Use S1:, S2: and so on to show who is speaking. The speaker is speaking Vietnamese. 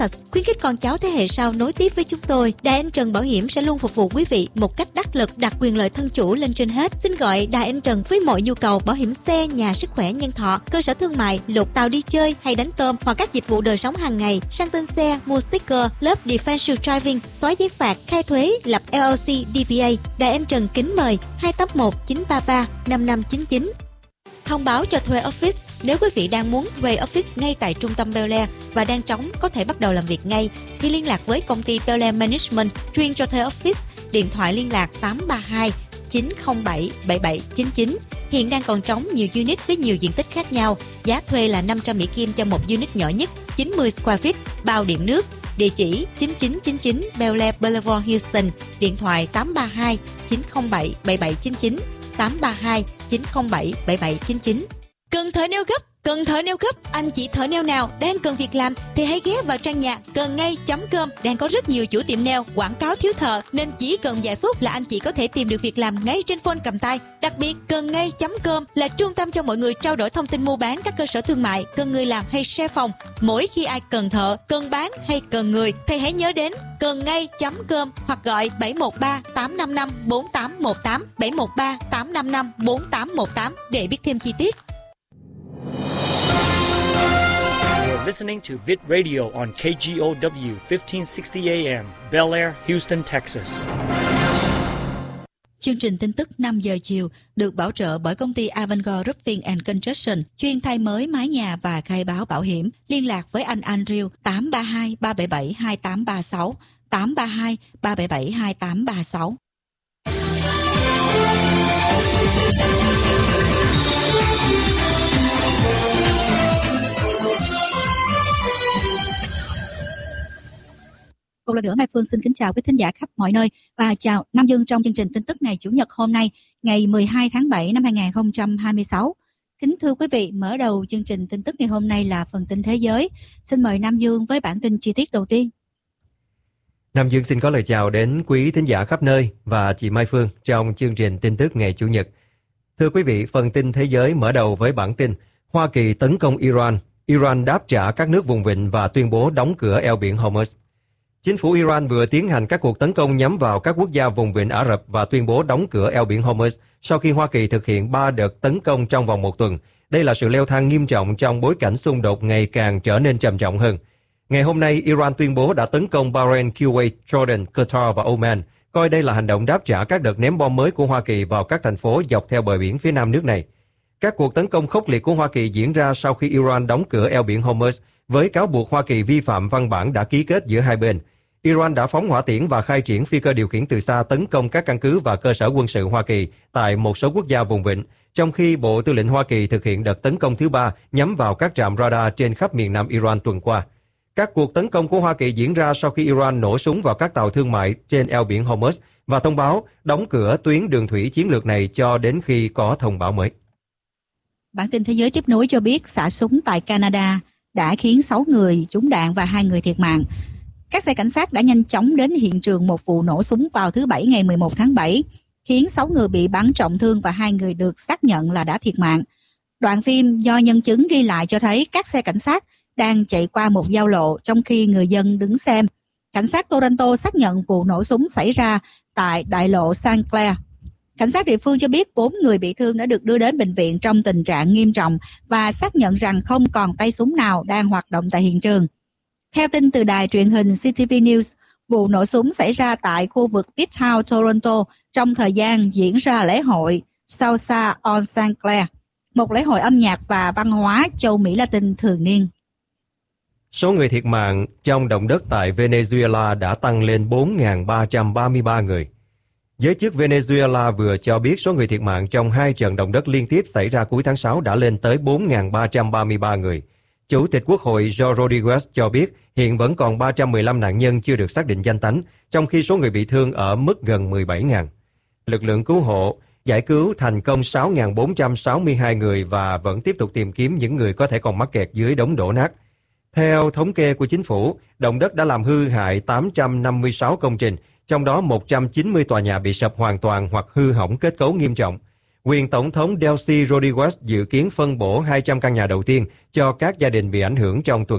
S1: Texas khuyến khích con cháu thế hệ sau nối tiếp với chúng tôi. Đài Anh Trần Bảo hiểm sẽ luôn phục vụ quý vị một cách đắc lực, đặt quyền lợi thân chủ lên trên hết. Xin gọi Đài Anh Trần với mọi nhu cầu bảo hiểm xe, nhà, sức khỏe, nhân thọ, cơ sở thương mại, lột tàu đi chơi hay đánh tôm, hoặc các dịch vụ đời sống hàng ngày, sang tên xe, mua sticker, lớp defensive driving, xóa giấy phạt, khai thuế, lập LLC, DBA. Đài Anh Trần kính mời 281 933 5599. Thông báo cho thuê office. Nếu quý vị đang muốn thuê office ngay tại trung tâm Bel Air và đang trống có thể bắt đầu làm việc ngay, thì liên lạc với công ty Bel Air Management chuyên cho thuê office. Điện thoại liên lạc 832 907 7799. Hiện đang còn trống nhiều unit với nhiều diện tích khác nhau. Giá thuê là 500 Mỹ Kim cho một unit nhỏ nhất, 90 square feet, bao điện nước. Địa chỉ 9999 Bel Air Boulevard, Houston. Điện thoại 832 907 7799, 832 907 7799. Cần thợ neo gấp, cần thợ neo gấp. Anh chị thợ neo nào đang cần việc làm thì hãy ghé vào trang nhà cầngngay.com. Đang có rất nhiều chủ tiệm neo quảng cáo thiếu thợ, nên chỉ cần vài phút là anh chị có thể tìm được việc làm ngay trên phone cầm tay. Đặc biệt cầngngay.com là trung tâm cho mọi người trao đổi thông tin mua bán các cơ sở thương mại, cần người làm hay share phòng. Mỗi khi ai cần thợ, cần bán hay cần người thì hãy nhớ đến cầngngay.com hoặc gọi 713 855 4818, 713 855 4818 để biết thêm chi tiết.
S2: You're listening to Vid Radio on KGOW 1560 AM, Bel Air, Houston, Texas.
S3: Chương trình tin tức 5 giờ chiều được bảo trợ bởi công ty Avangard Roofing and Construction, chuyên thay mới mái nhà và khai báo bảo hiểm. Liên lạc với anh Andrew 832 377 2836, 832 377 2836. Một lần nữa Mai Phương xin kính chào quý thính giả khắp mọi nơi và chào Nam Dương trong chương trình tin tức ngày Chủ nhật hôm nay, ngày 12 tháng 7 năm 2026. Kính thưa quý vị, mở đầu chương trình tin tức ngày hôm nay là phần tin thế giới. Xin mời Nam Dương với bản tin chi tiết đầu tiên.
S4: Nam Dương xin có lời chào đến quý thính giả khắp nơi và chị Mai Phương trong chương trình tin tức ngày Chủ nhật. Thưa quý vị, phần tin thế giới mở đầu với bản tin Hoa Kỳ tấn công Iran, Iran đáp trả các nước vùng vịnh và tuyên bố đóng cửa eo biển Hormuz. Chính phủ Iran vừa tiến hành các cuộc tấn công nhắm vào các quốc gia vùng vịnh Ả Rập và tuyên bố đóng cửa eo biển Hormuz sau khi Hoa Kỳ thực hiện 3 đợt tấn công trong vòng một tuần. Đây là sự leo thang nghiêm trọng trong bối cảnh xung đột ngày càng trở nên trầm trọng hơn. Ngày hôm nay, Iran tuyên bố đã tấn công Bahrain, Kuwait, Jordan, Qatar và Oman, coi đây là hành động đáp trả các đợt ném bom mới của Hoa Kỳ vào các thành phố dọc theo bờ biển phía nam nước này. Các cuộc tấn công khốc liệt của Hoa Kỳ diễn ra sau khi Iran đóng cửa eo biển Hormuz với cáo buộc Hoa Kỳ vi phạm văn bản đã ký kết giữa hai bên. Iran đã phóng hỏa tiễn và khai triển phi cơ điều khiển từ xa tấn công các căn cứ và cơ sở quân sự Hoa Kỳ tại một số quốc gia vùng vịnh, trong khi Bộ Tư lệnh Hoa Kỳ thực hiện đợt tấn công thứ 3 nhắm vào các trạm radar trên khắp miền nam Iran tuần qua. Các cuộc tấn công của Hoa Kỳ diễn ra sau khi Iran nổ súng vào các tàu thương mại trên eo biển Hormuz và thông báo đóng cửa tuyến đường thủy chiến lược này cho đến khi có thông báo mới.
S3: Bản tin thế giới tiếp nối cho biết xả súng tại Canada đã khiến 6 người trúng đạn và 2 người thiệt mạng. Các xe cảnh sát đã nhanh chóng đến hiện trường một vụ nổ súng vào thứ Bảy ngày 11 tháng 7, khiến 6 người bị bắn trọng thương và 2 người được xác nhận là đã thiệt mạng. Đoạn phim do nhân chứng ghi lại cho thấy các xe cảnh sát đang chạy qua một giao lộ trong khi người dân đứng xem. Cảnh sát Toronto xác nhận vụ nổ súng xảy ra tại đại lộ St. Clair. Cảnh sát địa phương cho biết 4 người bị thương đã được đưa đến bệnh viện trong tình trạng nghiêm trọng và xác nhận rằng không còn tay súng nào đang hoạt động tại hiện trường. Theo tin từ đài truyền hình CTV News, vụ nổ súng xảy ra tại khu vực Midtown Toronto trong thời gian diễn ra lễ hội Salsa on St. Clair, một lễ hội âm nhạc và văn hóa châu Mỹ Latin thường niên.
S4: Số người thiệt mạng trong động đất tại Venezuela đã tăng lên 4.333 người. Giới chức Venezuela vừa cho biết số người thiệt mạng trong 2 trận động đất liên tiếp xảy ra cuối tháng 6 đã lên tới 4.333 người. Chủ tịch Quốc hội Joe Rodriguez cho biết hiện vẫn còn 315 nạn nhân chưa được xác định danh tánh, trong khi số người bị thương ở mức gần 17.000. Lực lượng cứu hộ giải cứu thành công 6.462 người và vẫn tiếp tục tìm kiếm những người có thể còn mắc kẹt dưới đống đổ nát. Theo thống kê của chính phủ, động đất đã làm hư hại 856 công trình, trong đó 190 tòa nhà bị sập hoàn toàn hoặc hư hỏng kết cấu nghiêm trọng. Quyền Tổng thống Delcy Rodriguez dự kiến phân bổ 200 căn nhà đầu tiên cho các gia đình bị ảnh hưởng trong tuần